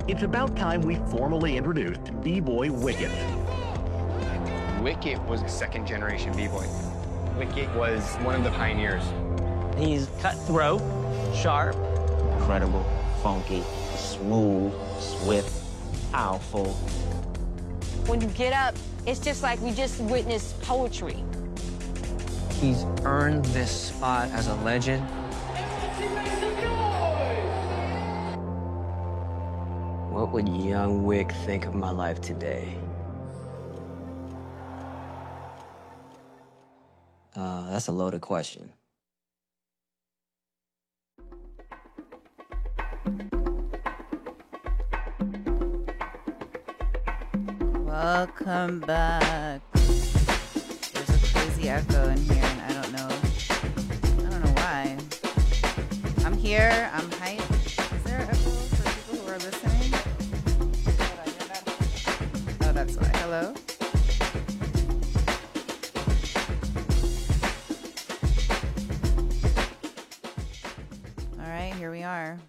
It's about time we formally introduced B-Boy Wicket. Wicket was a second-generation B-Boy. Wicket was one of the pioneers. He's cutthroat, sharp, incredible, funky, smooth, swift, powerful. When you get up, it's just like we just witnessed poetry. He's earned this spot as a legend. What would young Wick think of my life today? That's a loaded question. Welcome back. There's a crazy echo in here, and I don't know why. I'm here. I'm hyped. Is there an echo for people who are listening? Oh, that's why. Hello? All right, here we are.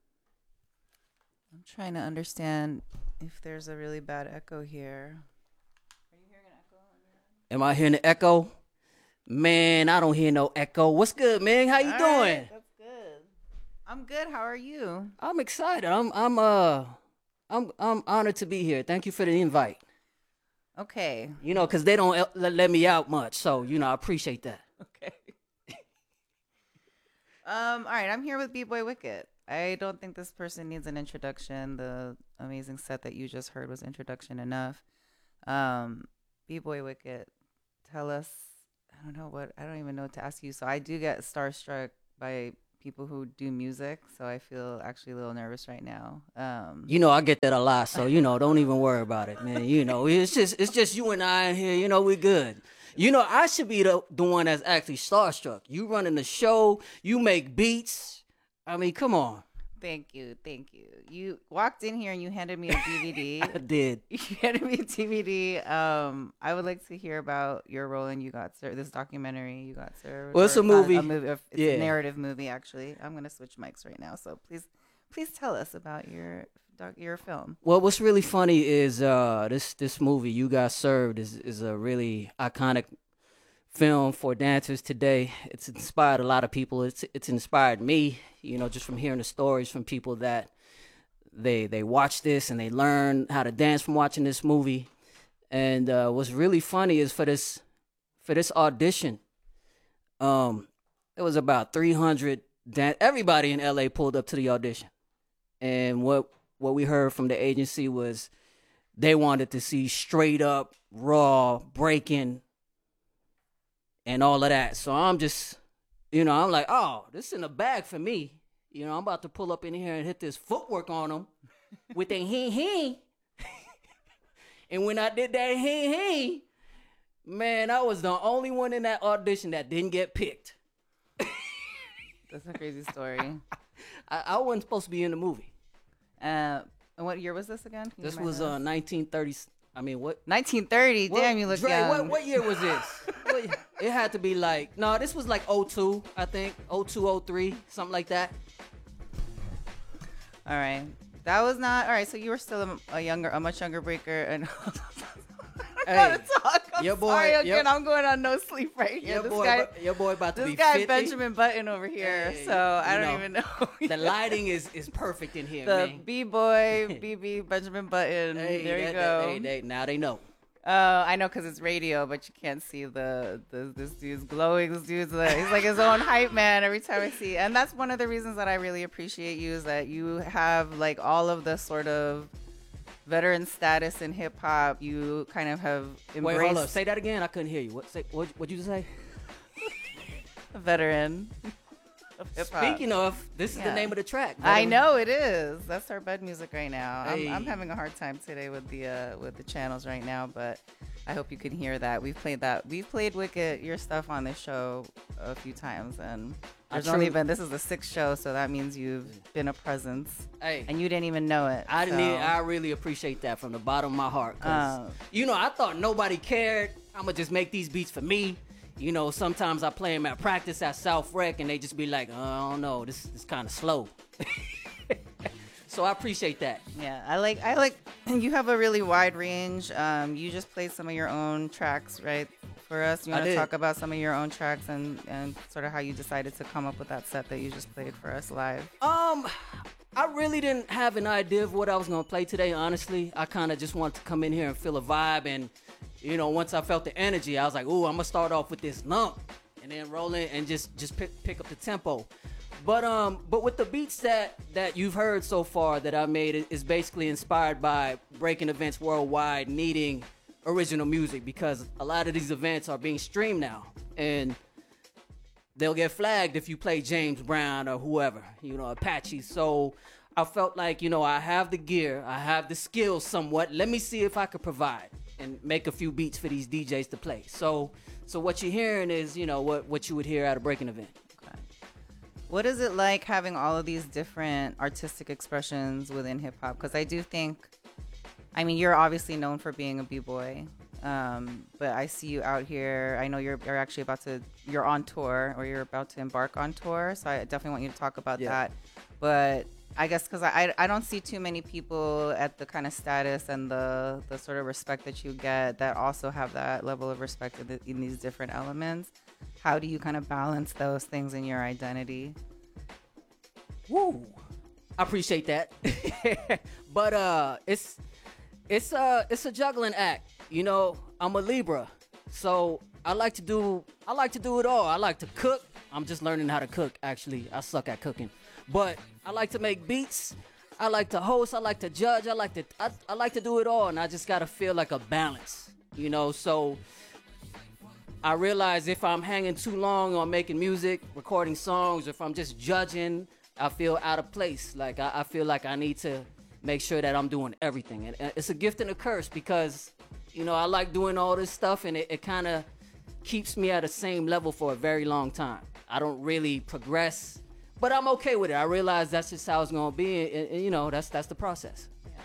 I'm trying to understand if there's a really bad echo here. Are you hearing an echo on your end? Am I hearing the echo? Man, I don't hear no echo. What's good, man? How you doing? Right, that's good. I'm good. How are you? I'm excited. I'm honored to be here. Thank you for the invite. Okay. You know, because they don't let me out much, so I appreciate that. Okay. All right. I'm here with B-Boy Wicket. I don't think this person needs an introduction. The amazing set that you just heard was introduction enough. B-Boy Wicket, tell us. I don't even know what to ask you. So I do get starstruck by people who do music, so I feel actually a little nervous right now. I get that a lot, so don't even worry about it, man. It's just you and I in here. We good. I should be the one that's actually starstruck. You running the show, you make beats. I mean, come on. Thank you. You walked in here and you handed me a DVD. I did. You handed me a DVD. I would like to hear about your role in You Got Served, this documentary, You Got Served. Well, it's a movie. It's a narrative movie, actually. I'm going to switch mics right now, so please tell us about your film. Well, what's really funny is this movie, You Got Served, is a really iconic film for dancers today. It's inspired a lot of people. It's inspired me, just from hearing the stories from people that they watch this and they learn how to dance from watching this movie. And what's really funny is for this audition, it was about 300 everybody in LA pulled up to the audition. And what we heard from the agency was they wanted to see straight up raw breaking and all of that. So I'm just, I'm like, oh, this is in the bag for me. I'm about to pull up in here and hit this footwork on them with a hee. And when I did that hee, man, I was the only one in that audition that didn't get picked. That's a crazy story. I wasn't supposed to be in the movie. And what year was this again? This was 1930. I mean, what? 1930. Damn, you look Dre, young. What year was this? It had to be this was like 02, I think. 02, 03, something like that. All right. That was not, all right, so you were still a much younger breaker. And I gotta talk. Sorry again, I'm going on no sleep right here. Your boy about to be 50. This guy Benjamin Button over here, so I don't even know. The lighting is perfect in here, man. The B-boy, BB, Benjamin Button. There you go. Now they know. I know because it's radio, but you can't see this dude's glowing. This dude's he's like his own hype man every time I see. And that's one of the reasons that I really appreciate you is that you have like all of the sort of veteran status in hip hop. You kind of have embraced. Wait, hold up. Say that again. I couldn't hear you. What'd you say? A veteran of hip hop. Speaking of, this is the name of the track. I know it is. That's our bed music right now. Hey. I'm having a hard time today with the channels right now, but I hope you can hear that. We've played Wicket, your stuff on this show a few times, and this is the 6th show, so that means you've been a presence. Hey. And you didn't even know it. I really appreciate that from the bottom of my heart. Cause, I thought nobody cared. I'm going to just make these beats for me. Sometimes I play them at practice at South Rec, and they just be like, oh, I don't know, this is kind of slow. So I appreciate that. Yeah, I like you have a really wide range. You just played some of your own tracks, right? For us, you want to talk about some of your own tracks and sort of how you decided to come up with that set that you just played for us live. I really didn't have an idea of what I was gonna play today. Honestly, I kind of just wanted to come in here and feel a vibe, and once I felt the energy, I was like, "Ooh, I'm gonna start off with this lump, and then roll in and just pick up the tempo." But with the beats that you've heard so far that I made is basically inspired by breaking events worldwide needing original music, because a lot of these events are being streamed now, and they'll get flagged if you play James Brown or whoever, Apache. So I felt like, I have the gear, I have the skills somewhat. Let me see if I could provide and make a few beats for these DJs to play. So what you're hearing is, what you would hear at a breaking event. Okay. What is it like having all of these different artistic expressions within hip hop? Because I do think, you're obviously known for being a b-boy, but I see you out here. I know you're actually you're on tour, or you're about to embark on tour. So I definitely want you to talk about that. But I guess because I don't see too many people at the kind of status and the sort of respect that you get that also have that level of respect in these different elements. How do you kind of balance those things in your identity? Woo! I appreciate that. But it's a juggling act. I'm a Libra, so I like to do it all. I like to cook. I'm just learning how to cook, actually. I suck at cooking. But I like to make beats. I like to host. I like to judge. I like to do it all, and I just got to feel like a balance, So I realize if I'm hanging too long on making music, recording songs, or if I'm just judging, I feel out of place. Like I feel like I need to make sure that I'm doing everything. And it's a gift and a curse, because, I like doing all this stuff, and it kind of keeps me at the same level for a very long time. I don't really progress, but I'm okay with it. I realize that's just how it's going to be, and that's the process. Yeah.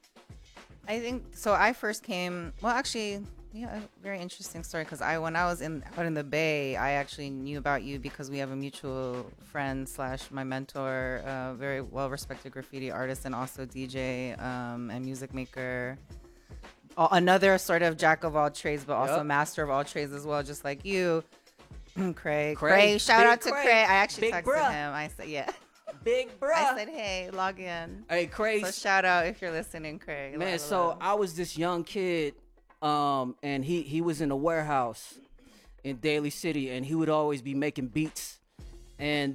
I think, so I first came, well, actually, a very interesting story, because when I was out in the Bay, I actually knew about you because we have a mutual friend / my mentor, very well-respected graffiti artist and also DJ and music maker. Another sort of jack of all trades, but also master of all trades as well, just like you, Cray. Shout out to Cray. I actually texted him. I said, yeah. Big bruh. I said, hey, log in. Hey, Cray. So shout out if you're listening, Cray. Man, so I was this young kid, and he was in a warehouse in Daly City, and he would always be making beats. And,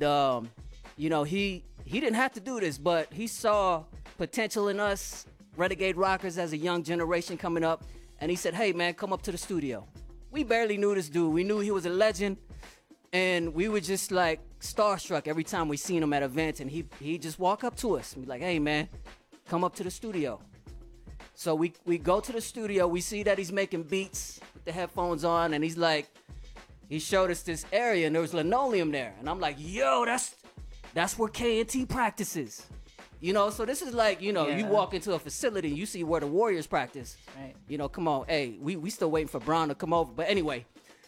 he didn't have to do this, but he saw potential in us, Renegade Rockers, as a young generation coming up. And he said, hey, man, come up to the studio. We barely knew this dude. We knew he was a legend. And we were just like starstruck every time we seen him at events. And he just walk up to us and be like, hey, man, come up to the studio. So we go to the studio. We see that he's making beats with the headphones on. And he showed us this area, and there was linoleum there. And I'm like, yo, that's where K&T practices. So this is like, you walk into a facility and you see where the Warriors practice. Right. Come on. Hey, we still waiting for Brown to come over. But anyway,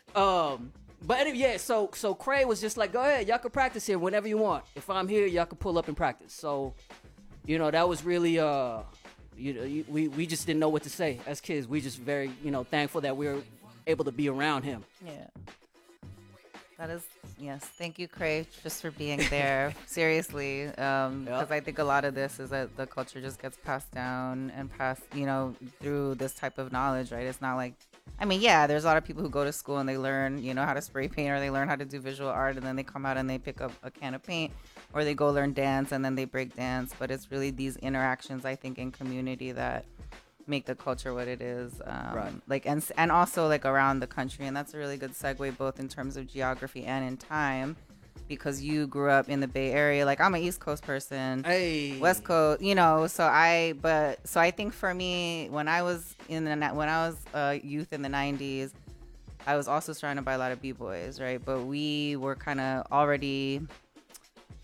so Cray was just like, go ahead, y'all can practice here whenever you want. If I'm here, y'all can pull up and practice. So, that was really, we just didn't know what to say as kids. We just very, thankful that we were able to be around him. Yeah. That is, yes. Thank you, Cray, just for being there. Seriously. Because I think a lot of this is that the culture just gets passed down and passed, through this type of knowledge, right? It's not like, there's a lot of people who go to school and they learn, how to spray paint, or they learn how to do visual art, and then they come out and they pick up a can of paint, or they go learn dance and then they break dance. But it's really these interactions, I think, in community that make the culture what it is, right. And also around the country. And that's a really good segue, both in terms of geography and in time, because you grew up in the Bay Area. I'm an East Coast person, hey, West Coast, so I think for me, when I was a youth in the 90s, I was also surrounded by a lot of b-boys, right? But we were kind of already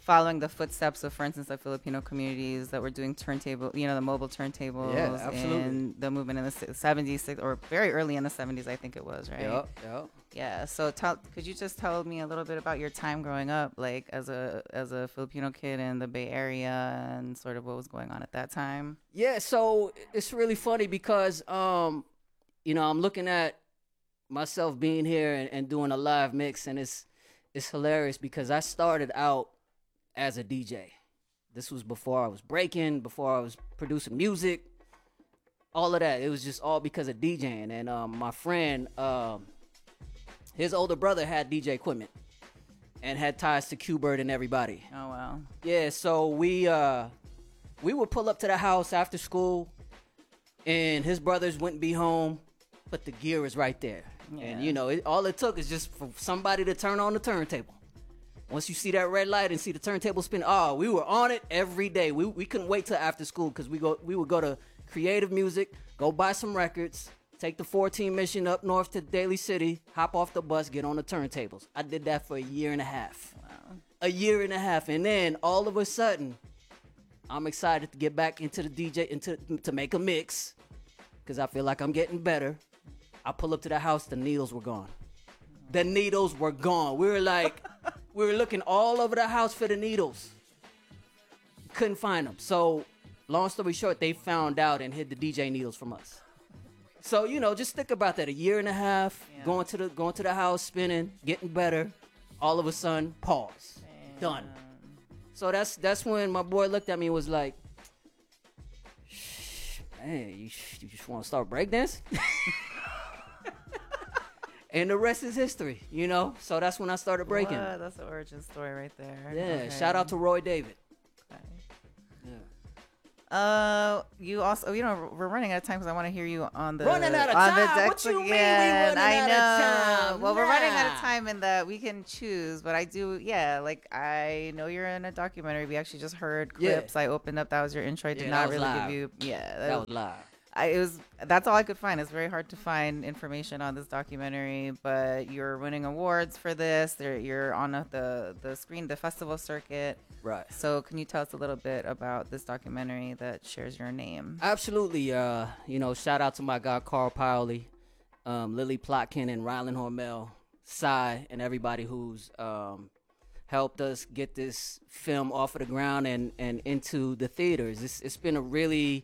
following the footsteps of, for instance, the Filipino communities that were doing turntable, the mobile turntables, absolutely. and the movement in the 70s, or very early in the 70s, I think it was, right? Yep. Yeah. So could you just tell me a little bit about your time growing up, like as a Filipino kid in the Bay Area, and sort of what was going on at that time? Yeah, so it's really funny because, I'm looking at myself being here and doing a live mix, and it's hilarious because I started out as a DJ. This was before I was breaking, before I was producing music, all of that. It was just all because of DJing. And my friend, his older brother had DJ equipment and had ties to Q-Bird and everybody. Oh, wow. Yeah, so we would pull up to the house after school, and his brothers wouldn't be home, but the gear is right there. Yeah. And, all it took is just for somebody to turn on the turntable. Once you see that red light and see the turntable spin, we were on it every day. We couldn't wait till after school because we would go to Creative Music, go buy some records, take the 14 mission up north to Daly City, hop off the bus, get on the turntables. I did that for a year and a half. Wow. A year and a half. And then all of a sudden, I'm excited to get back into the DJ, to make a mix because I feel like I'm getting better. I pull up to the house, the needles were gone. The needles were gone. We were looking all over the house for the needles. Couldn't find them. So, long story short, they found out and hid the DJ needles from us. So, just think about that. A year and a half, going to the house, spinning, getting better. All of a sudden, pause. Done. So that's when my boy looked at me and was like, "Man, you just want to start breakdancing?" And the rest is history, So that's when I started breaking. What? That's the origin story right there. Yeah, Okay. shout out to Roy David. Okay. Yeah. You also, we're running out of time because I want to hear you on the Running out of on the time? deck What you mean we again. running I out know. of time? Well, we're running out Nah. of time in that we can choose, but I do. Yeah, like I know you're in a documentary. We actually just heard Yeah. clips. I opened up. That was your intro. I did Yeah, not that was really live. give you. Yeah, That was live. that's all I could find. It's very hard to find information on this documentary, but you're winning awards for this. You're on the screen, the festival circuit. Right. So can you tell us a little bit about this documentary that shares your name? Absolutely. Shout out to my guy Carl Powley, Lily Plotkin, and Rylan Hormel, Cy, and everybody who's helped us get this film off of the ground and into the theaters. It's been a really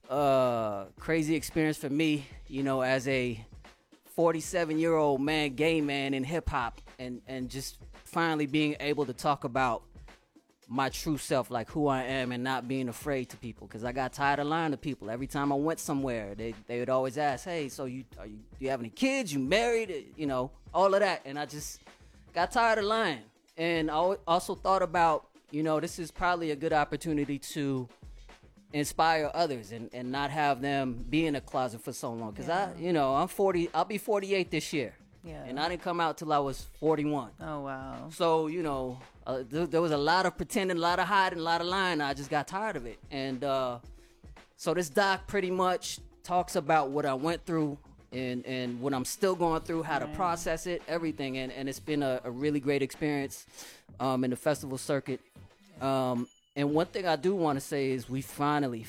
crazy experience for me, as a 47-year-old man, gay man in hip hop, and just finally being able to talk about my true self, like who I am, and not being afraid to people, because I got tired of lying to people. Every time I went somewhere, they would always ask, "Hey, so do you have any kids? You married?" All of that, and I just got tired of lying. And I also thought about, this is probably a good opportunity to inspire others and not have them be in a closet for so long. Because I'm 40. I'll be 48 this year. Yeah. And I didn't come out till I was 41. Oh, wow. So, there was a lot of pretending, a lot of hiding, a lot of lying. I just got tired of it. And so this doc pretty much talks about what I went through and what I'm still going through, how to process it, everything. And it's been a really great experience in the festival circuit. And one thing I do want to say is we finally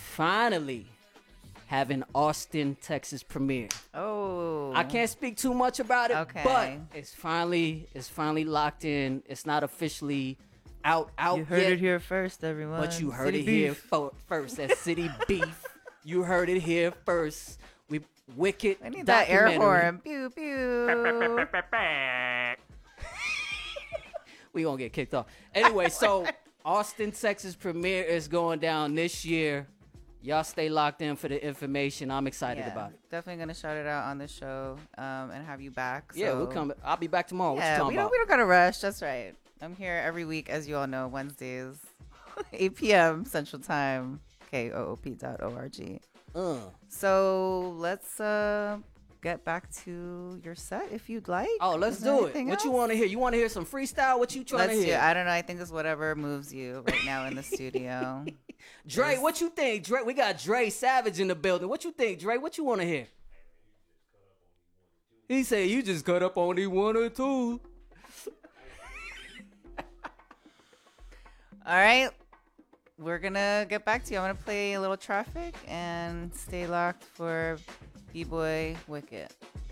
have an Austin, Texas premiere. Oh. I can't speak too much about it, Okay. but it's finally locked in. It's not officially out yet, here first, everyone. but you heard it here first. At City Beef, you heard it here first. Wicked. I need that air documentary. horn. Pew, pew. We gonna get kicked off. Anyway, so Austin, Texas premiere is going down this year. Y'all stay locked in for the information. I'm excited about it. Definitely gonna shout it out on the show and have you back. Yeah, so- we'll come. I'll be back tomorrow. What you Yeah, talking about? we don't gotta rush. That's right. I'm here every week, as you all know, Wednesdays, 8 p.m. Central Time, koop.org. So let's get back to your set if you'd like. Oh, let's Is there do it. anything What you else? want to hear? You want to hear some freestyle? What you trying Let's to do. hear? I don't know. I think it's whatever moves you right now in the studio. Dre, what you think? Dre, we got Dre Savage in the building. What you think, Dre? What you want to hear? He said you just cut up on the one or two. All right. We're going to get back to you. I'm going to play a little traffic and stay locked for B-Boy Wicket.